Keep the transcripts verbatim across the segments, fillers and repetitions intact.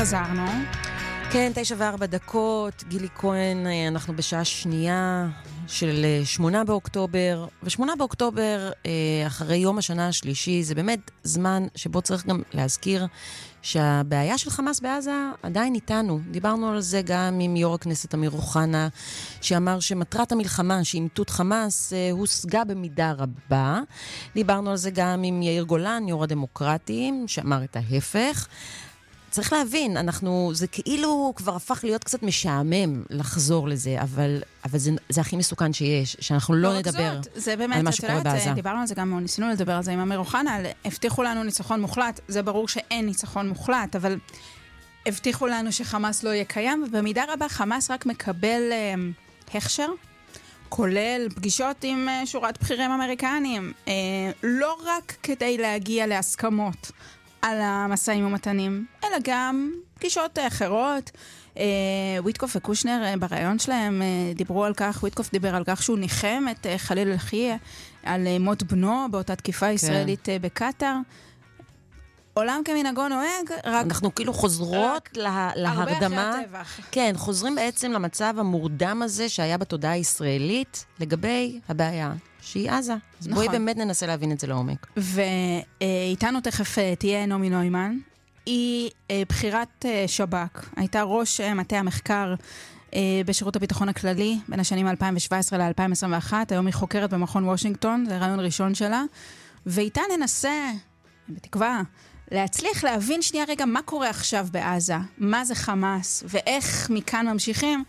חזרנו. כן, תשע וארבע דקות, גילי כהן, אנחנו בשעה שנייה של שמונה באוקטובר, ושמונה באוקטובר, אחרי יום השנה השלישי, זה באמת זמן שבו צריך גם להזכיר שהבעיה של חמאס בעזה עדיין איתנו. דיברנו על זה גם עם יו"ר הכנסת אמיר אוחנה, שאמר שמטרת המלחמה, שאימתות חמאס, הושגה במידה רבה. דיברנו על זה גם עם יאיר גולן, יו"ר הדמוקרטים, שאמר את ההפך. צריך להבין, אנחנו, זה כאילו כבר הפך להיות קצת משעמם לחזור לזה, אבל, אבל זה, זה הכי מסוכן שיש, שאנחנו לא, לא נדבר זה באמת, על מה שקורה בעזה. דיברנו על זה גם, ניסינו לדבר על זה עם אמיר אוחנה, הבטיחו לנו ניצחון מוחלט, זה ברור שאין ניצחון מוחלט, אבל הבטיחו לנו שחמאס לא יהיה קיים, ובמידה רבה חמאס רק מקבל אה, הכשר, כולל פגישות עם אה, שורת בכירים אמריקנים, אה, לא רק כדי להגיע להסכמות, על המסעים ומתנים, אלא גם פגישות אחרות. אה, וויטקוף וקושנר אה, ברעיון שלהם אה, דיברו על כך, וויטקוף דיבר על כך שהוא ניחם את אה, חליל אל-חיה על אה, מות בנו באותה תקיפה כן. ישראלית אה, בקטר. עולם כמנהגו נוהג, רק... אנחנו כאילו חוזרות לה, להרדמה. הרבה אחרי הטבח. כן, חוזרים בעצם למצב המורדם הזה שהיה בתודעה הישראלית לגבי הבעיה. שהיא עזה. אז נכון. בואי באמת ננסה להבין את זה לעומק. ואיתנו תכף תהיה נעמי נוימן. היא בחירת שב"כ. הייתה ראש מטה המחקר בשירות הביטחון הכללי בין השנים אלפיים שבע עשרה ל-אלפיים עשרים ואחת. היום היא חוקרת במכון וושינגטון, זה רעיון ראשון שלה. ואיתה ננסה, בתקווה, להצליח להבין שנייה רגע מה קורה עכשיו בעזה. מה זה חמאס ואיך מכאן ממשיכים.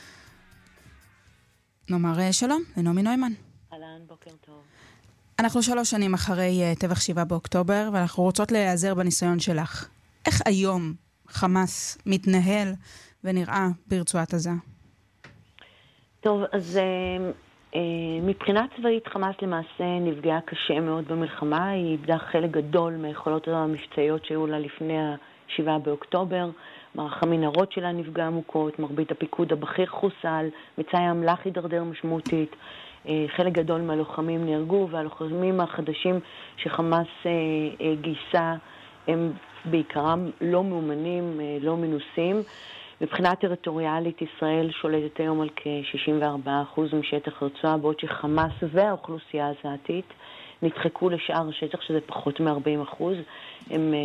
נאמר שלום לנעמי נוימן. אהלן, בוקר טוב. אנחנו שלוש שנים אחרי uh, טבח שבעה באוקטובר, ואנחנו רוצות להיעזר בניסיון שלך. איך היום חמאס מתנהל ונראה ברצועת עזה? טוב, אז uh, uh, מבחינה צבאית חמאס למעשה נפגעה קשה מאוד במלחמה. היא איבדה חלק גדול מהיכולות המבצעיות שהיו לה לפני השבעה באוקטובר. מערך המנהרות שלה נפגע עמוקות, מרבית הפיקוד הבכיר חוסל, מצאי האמל"ח הידרדר משמעותית. חלק גדול מהלוחמים נהרגו, והלוחמים החדשים שחמאס גייסה הם בעיקרם לא מאומנים, לא מנוסים. מבחינה טריטוריאלית ישראל שולטת היום על כ-שישים וארבעה אחוז משטח הרצועה, בעוד שחמאס והאוכלוסייה העזתית נדחקו לשאר השטח שזה פחות מ-ארבעים אחוז. הם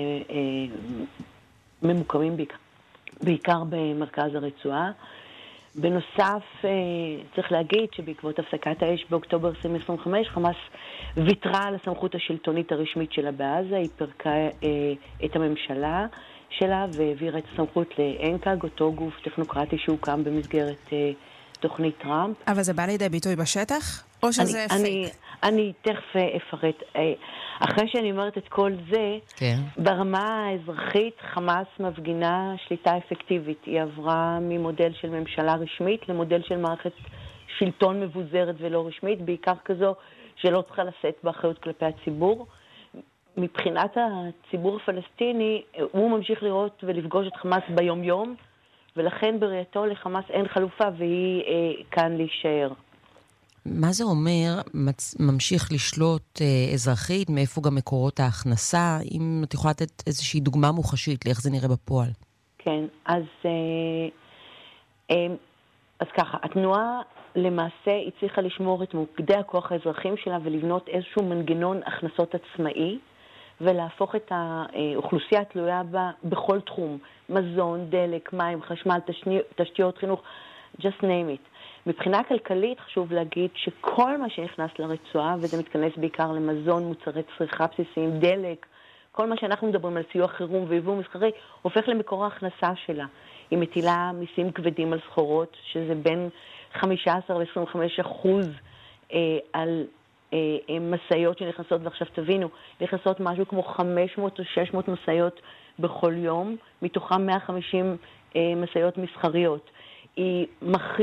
ממוקמים בעיקר, בעיקר במרכז הרצועה. בנוסף, צריך להגיד שבעקבות הפסקת האש באוקטובר עשרים עשרים וחמש, חמאס ויתרה על הסמכות השלטונית הרשמית שלה בעזה, היא פרקה את הממשלה שלה והעבירה את הסמכות לאנקאג, אותו גוף טכנוקרטי שהוקם במסגרת תוכנית טראמפ. אבל זה בא לידי ביטוי בשטח? או שזה אני, פייק? אני, אני תכף אפרט. אחרי שאני אומרת את כל זה, כן. ברמה האזרחית חמאס מפגינה שליטה אפקטיבית. היא עברה ממודל של ממשלה רשמית למודל של מערכת שלטון מבוזרת ולא רשמית, בעיקר כזו שלא צריכה לשאת באחריות כלפי הציבור. מבחינת הציבור הפלסטיני, הוא ממשיך לראות ולפגוש את חמאס ביום יום, ולכן בראייתו לחמאס אין חלופה והיא אה, כאן להישאר. מה זה אומר ממשיך לשלוט אה, אזרחית, מאיפה גם מקורות ההכנסה, אם את יכולה לתת איזושהי דוגמה מוחשית לאיך זה נראה בפועל? כן, אז, אה, אה, אז ככה, התנועה למעשה הצליחה לשמור את מוקדי הכוח האזרחים שלה ולבנות איזשהו מנגנון הכנסות עצמאי, ולהפוך את האוכלוסייה התלויה בה בכל תחום, מזון, דלק, מים, חשמל, תשני, תשתיות חינוך, just name it. מבחינה כלכלית חשוב להגיד שכל מה שנכנס לרצועה, וזה מתכנס בעיקר למזון, מוצרי צריכה בסיסיים, דלק, כל מה שאנחנו מדברים על סיוע חירום ויבוא מסחרי, הופך למקור ההכנסה שלה. היא מטילה מיסים כבדים על סחורות, שזה בין חמישה עשר עד עשרים וחמישה אחוז אה, על אה, מסעיות שנכנסות, ועכשיו תבינו, נכנסות משהו כמו חמש מאות או שש מאות מסעיות בכל יום, מתוכם מאה וחמישים אה, מסעיות מסחריות. היא מכ...